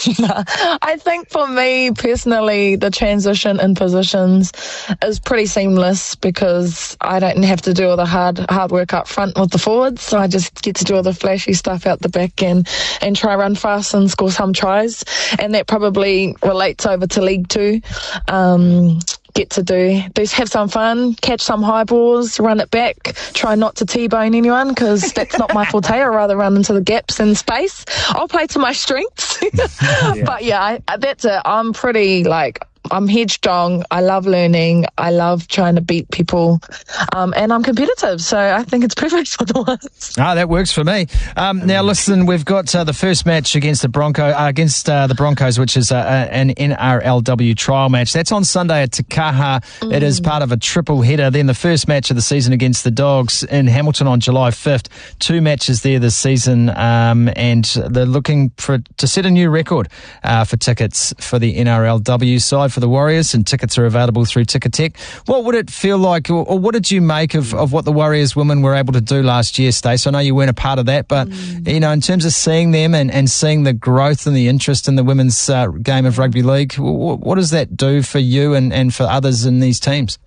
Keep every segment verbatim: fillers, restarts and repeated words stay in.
I think for me personally, the transition in positions is pretty seamless because I don't have to do all the hard hard work up front with the forwards. So I just get to do all the flashy stuff out the back and, and try run fast and score some tries. And that probably relates over to League Two. Um, get to do, do have some fun, catch some high balls, run it back, try not to T-bone anyone because that's not my forte. I'd rather run into the gaps in space. I'll play to my strengths. yeah. But yeah, I, that's it. I'm pretty like, I'm headstrong. I love learning. I love trying to beat people. Um, and I'm competitive. So I think it's perfect for the ones. Ah, that works for me. Um, now, listen, we've got uh, the first match against the Bronco, uh, against uh, the Broncos, which is uh, an N R L W trial match. That's on Sunday at Te Kaha. Mm. It is part of a triple header. Then the first match of the season against the Dogs in Hamilton on July fifth. Two matches there this season. Um, and they're looking for to set a new record uh, for tickets for the N R L W side for the Warriors, and tickets are available through Ticketek. What would it feel like, or, or what did you make of, of what the Warriors women were able to do last year, Stace? I know you weren't a part of that, but mm. you know, in terms of seeing them and, and seeing the growth and the interest in the women's uh, game of rugby league, what, what does that do for you and, and for others in these teams?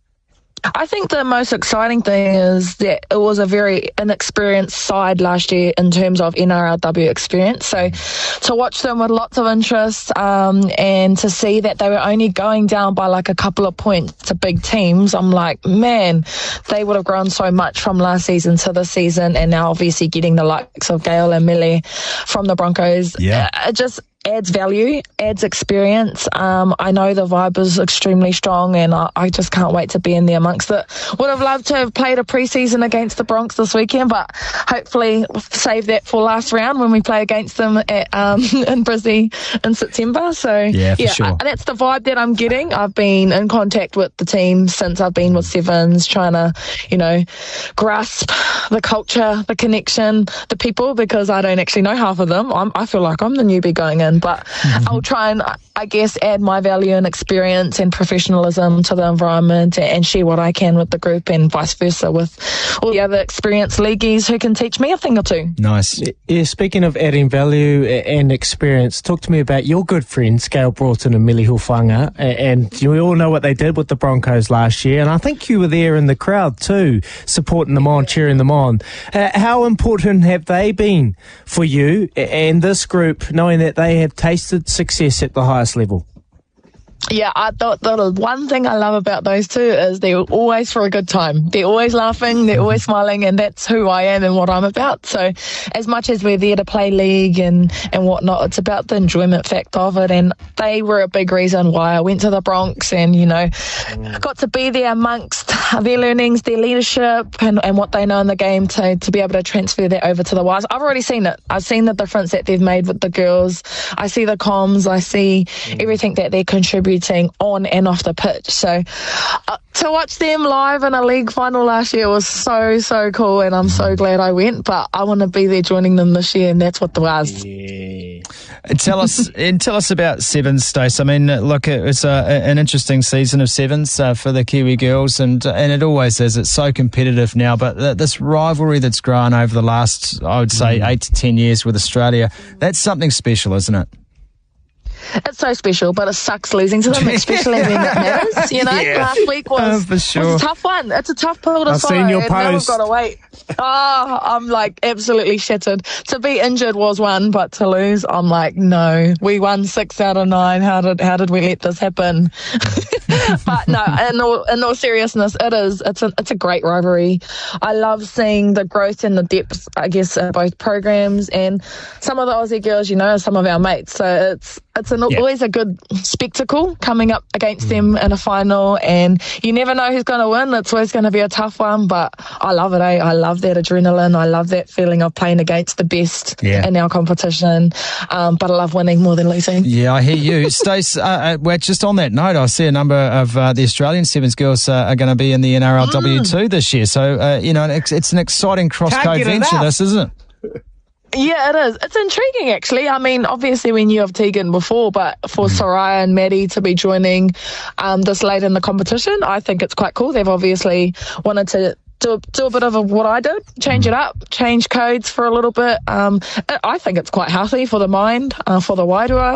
I think the most exciting thing is that it was a very inexperienced side last year in terms of N R L W experience. So to watch them with lots of interest um, and to see that they were only going down by like a couple of points to big teams, I'm like, man, they would have grown so much from last season to this season, and now obviously getting the likes of Gail and Millie from the Broncos. Yeah. It just adds value, adds experience. Um, I know the vibe is extremely strong, and I, I just can't wait to be in there amongst it. Would have loved to have played a pre-season against the Bronx this weekend, but hopefully save that for last round when we play against them at, um, in Brisbane in September. So yeah, for yeah sure. I, that's the vibe that I'm getting. I've been in contact with the team since I've been with Sevens, trying to, you know, grasp the culture, the connection, the people, because I don't actually know half of them. I'm, I feel like I'm the newbie going in. But mm-hmm. I'll try and, I guess, add my value and experience and professionalism to the environment and share what I can with the group, and vice versa with all the other experienced leagueies who can teach me a thing or two. Nice. Yeah, speaking of adding value and experience, talk to me about your good friends, Gail Broughton and Millie Hufanga. And we all know what they did with the Broncos last year. And I think you were there in the crowd too, supporting them on, cheering them on. Uh, how important have they been for you and this group, knowing that they have tasted success at the highest level? Yeah, I thought the one thing I love about those two is they're always for a good time. They're always laughing, they're always smiling, and that's who I am and what I'm about. So as much as we're there to play league and, and whatnot, it's about the enjoyment factor of it. And they were a big reason why I went to the Bronx and, you know, mm. got to be there amongst their learnings, their leadership, and, and what they know in the game to, to be able to transfer that over to the Wires. I've already seen it. I've seen the difference that they've made with the girls. I see the comms, I see mm. everything that they're contributing on and off the pitch. So uh, to watch them live in a league final last year was so, so cool, and I'm so glad I went, but I want to be there joining them this year, and that's what the was. Yeah. Tell us and tell us about Sevens, Stace. I mean, look, it's a, an interesting season of Sevens uh, for the Kiwi girls, and and it always is. It's so competitive now, but th- this rivalry that's grown over the last, I would say, mm. eight to ten years with Australia, that's something special, isn't it? It's so special, but it sucks losing to them, especially when it matters. You know, yeah. last week was, oh, for sure. was a tough one. It's a tough pill to I've swallow. Seen your and post. Now we've got to wait. Oh, I'm like absolutely shattered. To be injured was one, but to lose, I'm like, no. We won six out of nine. How did how did we let this happen? But no, in all, in all seriousness, it is. It's a it's a great rivalry. I love seeing the growth and the depth, I guess, of both programs, and some of the Aussie girls, you know, are some of our mates. So it's it's an, yeah. always a good spectacle coming up against them in a final, and you never know who's going to win. It's always going to be a tough one, but I love it. Eh? I love that adrenaline. I love that feeling of playing against the best yeah. in our competition. Um, but I love winning more than losing. Yeah, I hear you, Stace. Uh, uh, well, just on that note, I see a number of uh, the Australian Sevens girls uh, are going to be in the N R L W mm. two this year. So uh, you know, it's, it's an exciting cross-code venture. This, isn't it? Yeah, it is. It's intriguing, actually. I mean, obviously we knew of Tegan before, but for Soraya and Maddie to be joining um, this late in the competition, I think it's quite cool. They've obviously wanted to do, do a bit of a, what I did, change it up, change codes for a little bit. Um, I think it's quite healthy for the mind, uh, for the Wairua.